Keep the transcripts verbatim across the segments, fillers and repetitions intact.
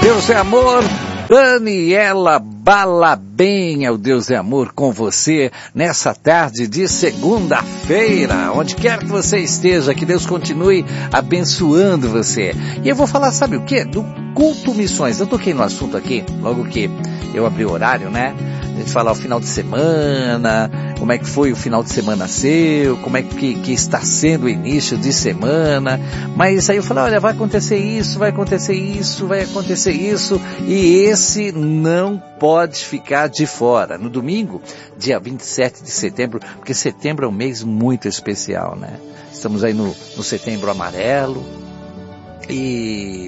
Deus é amor, Daniela Balabem, é o Deus é amor com você nessa tarde de segunda-feira, onde quer que você esteja, que Deus continue abençoando você. E eu vou falar, sabe o quê? Do culto missões. Eu toquei no assunto aqui, logo que eu abri o horário, né? A gente falar o final de semana, como é que foi o final de semana seu, como é que, que está sendo o início de semana, mas aí eu falei, olha, vai acontecer isso, vai acontecer isso, vai acontecer isso, e esse não pode ficar de fora. No domingo, dia vinte e sete de setembro, porque setembro é um mês muito especial, né? Estamos aí no, no setembro amarelo, e...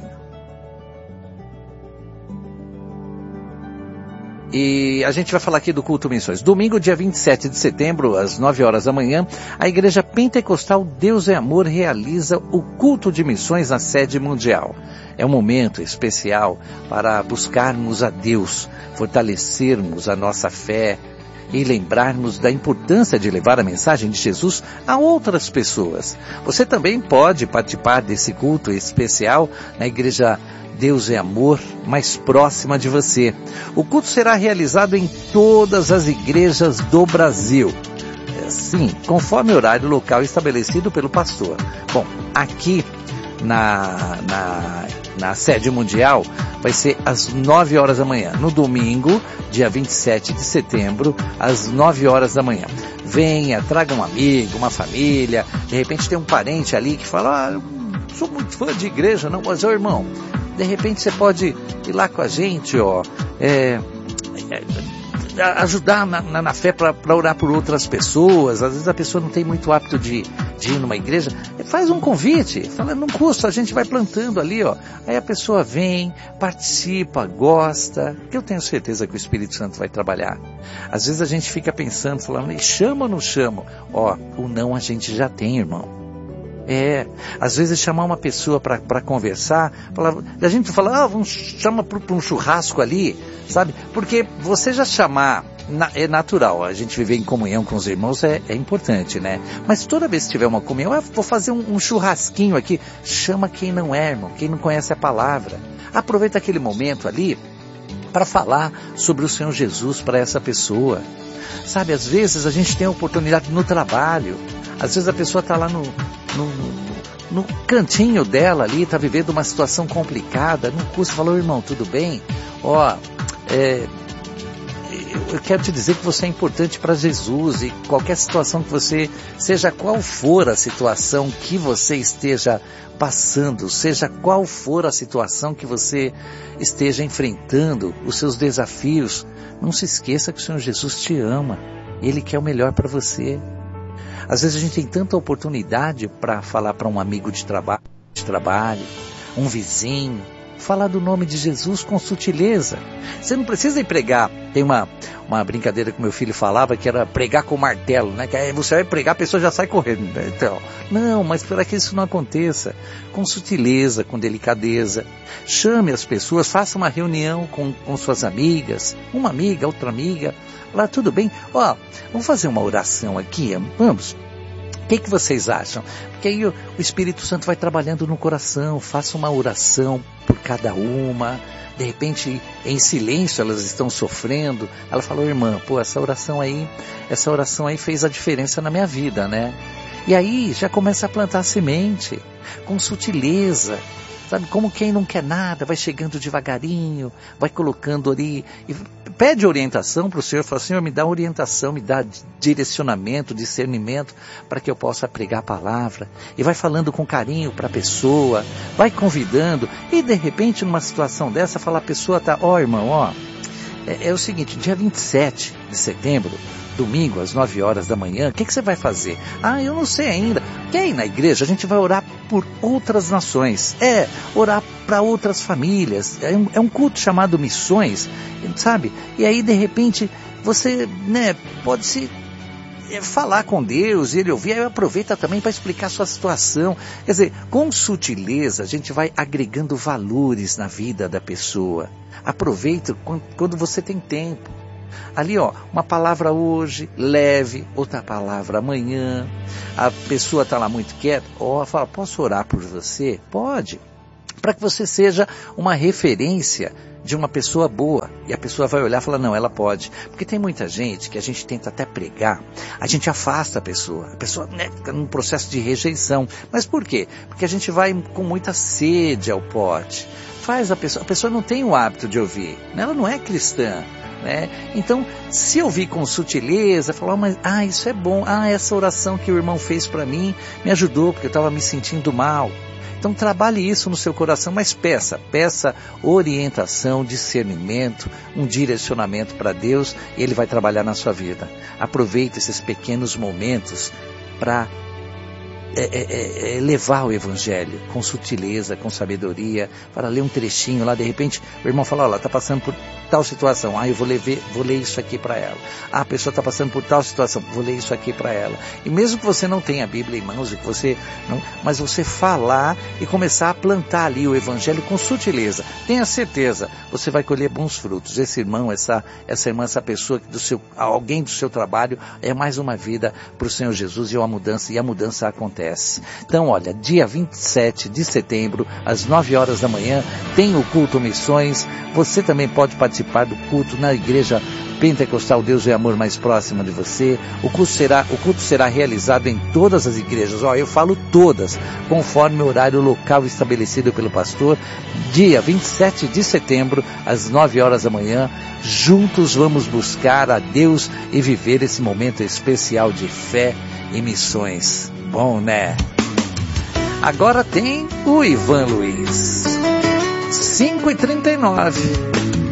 E a gente vai falar aqui do culto missões. Domingo, dia vinte e sete de setembro, às nove horas da manhã, a Igreja Pentecostal Deus é Amor realiza o culto de missões na sede mundial. É um momento especial para buscarmos a Deus, fortalecermos a nossa fé e lembrarmos da importância de levar a mensagem de Jesus a outras pessoas. Você também pode participar desse culto especial na Igreja Deus é Amor, mais próxima de você. O culto será realizado em todas as igrejas do Brasil. Sim, conforme o horário local estabelecido pelo pastor. Bom, aqui na, na, na sede mundial vai ser às nove horas da manhã. No domingo, dia vinte e sete de setembro, às nove horas da manhã. Venha, traga um amigo, uma família. De repente tem um parente ali que fala, ah, sou muito fã de igreja, não, mas ô irmão, de repente você pode ir lá com a gente, ó, é, é, ajudar na, na, na fé para orar por outras pessoas. Às vezes a pessoa não tem muito hábito de, de ir numa igreja. Faz um convite, fala, não custa, a gente vai plantando ali, ó. Aí a pessoa vem, participa, gosta, que eu tenho certeza que o Espírito Santo vai trabalhar. Às vezes a gente fica pensando, falando, chama ou não chama? Ó, o não a gente já tem, irmão. É, às vezes chamar uma pessoa para conversar, falar, a gente fala, ah, vamos chamar para um churrasco ali, sabe? Porque você já chamar, na, é natural, a gente viver em comunhão com os irmãos é, é importante, né? Mas toda vez que tiver uma comunhão, ah, vou fazer um, um churrasquinho aqui, chama quem não é, irmão, quem não conhece a palavra. Aproveita aquele momento ali para falar sobre o Senhor Jesus para essa pessoa. Sabe, às vezes a gente tem a oportunidade no trabalho, às vezes a pessoa está lá no, no, no cantinho dela ali, está vivendo uma situação complicada, no curso falou, irmão, tudo bem? Ó, é, eu quero te dizer que você é importante para Jesus e qualquer situação que você, seja qual for a situação que você esteja passando, seja qual for a situação que você esteja enfrentando, os seus desafios, não se esqueça que o Senhor Jesus te ama, Ele quer o melhor para você. Às vezes a gente tem tanta oportunidade para falar para um amigo de trabalho, de trabalho, um vizinho, falar do nome de Jesus com sutileza. Você não precisa ir pregar. Tem uma, uma brincadeira que meu filho falava que era pregar com martelo, né? Que aí você vai pregar, a pessoa já sai correndo, né? Então, não, mas para que isso não aconteça, com sutileza, com delicadeza, chame as pessoas, faça uma reunião com, com suas amigas, uma amiga, outra amiga, lá tudo bem, ó, vamos fazer uma oração aqui, vamos? O que, que vocês acham? Porque aí o, o Espírito Santo vai trabalhando no coração, faça uma oração por cada uma, de repente em silêncio elas estão sofrendo, ela falou, irmã, pô, essa oração aí, essa oração aí fez a diferença na minha vida, né? E aí já começa a plantar semente, com sutileza, sabe, como quem não quer nada, vai chegando devagarinho, vai colocando ali, e pede orientação para o Senhor, fala, Senhor, me dá orientação, me dá direcionamento, discernimento, para que eu possa pregar a palavra, e vai falando com carinho para a pessoa, vai convidando, e de repente numa situação dessa, fala, a pessoa tá, ó irmão, ó, é, é o seguinte, dia vinte e sete de setembro, domingo, às nove horas da manhã, o que, que você vai fazer? Ah, eu não sei ainda. Quer ir na igreja? A gente vai orar por outras nações. É, orar para outras famílias. É um, é um culto chamado missões, sabe? E aí, de repente, você, né, pode se falar com Deus e Ele ouvir, aí aproveita também para explicar a sua situação. Quer dizer, com sutileza, a gente vai agregando valores na vida da pessoa. Aproveita quando, quando você tem tempo. Ali, ó, uma palavra hoje, leve, outra palavra amanhã. A pessoa está lá muito quieta, ó, fala, posso orar por você? Pode. para que você seja uma referência de uma pessoa boa, e a pessoa vai olhar e falar, não, ela pode. Porque tem muita gente que a gente tenta até pregar, a gente afasta a pessoa, a pessoa, né, fica num processo de rejeição. Mas por quê? Porque a gente vai com muita sede ao pote. Faz a pessoa, a pessoa não tem o hábito de ouvir, né? Ela não é cristã, né? Então, se ouvir com sutileza, falar, mas, ah, isso é bom, ah, essa oração que o irmão fez para mim me ajudou, porque eu estava me sentindo mal. Então trabalhe isso no seu coração, mas peça, peça orientação, discernimento, um direcionamento para Deus, e Ele vai trabalhar na sua vida. Aproveite esses pequenos momentos para é, é, é, levar o Evangelho com sutileza, com sabedoria, para ler um trechinho lá, de repente o irmão fala, olha, está passando por tal situação, ah, eu vou ler, vou ler isso aqui para ela. Ah, a pessoa está passando por tal situação, vou ler isso aqui para ela. E mesmo que você não tenha a Bíblia em mãos, que você não, mas você falar e começar a plantar ali o Evangelho com sutileza, tenha certeza, você vai colher bons frutos. Esse irmão, essa, essa irmã, essa pessoa, do seu, alguém do seu trabalho, é mais uma vida para o Senhor Jesus e uma mudança, e a mudança acontece. Então, olha, dia vinte e sete de setembro, às nove horas da manhã, tem o Culto Missões. Você também pode participar participar do culto na Igreja Pentecostal Deus é Amor mais próxima de você. O culto será, o culto será realizado em todas as igrejas. Ó, eu falo todas, conforme o horário local estabelecido pelo pastor. Dia vinte e sete de setembro, às nove horas da manhã. Juntos vamos buscar a Deus e viver esse momento especial de fé e missões. Bom, né? Agora tem o Ivan Luiz. cinco e trinta e nove.